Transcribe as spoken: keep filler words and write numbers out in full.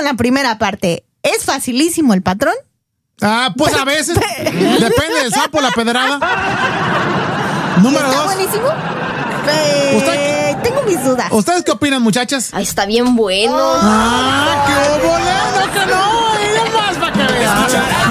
con la primera parte. ¿Es facilísimo el patrón? Ah, pues a veces. Depende del sapo, la pedrada. Número ¿Está dos. buenísimo? Eh, ¿Usted? tengo mis dudas. ¿Ustedes qué opinan, muchachas? Ay, está bien bueno. Ah, qué obole, no que no. Y más para que vean.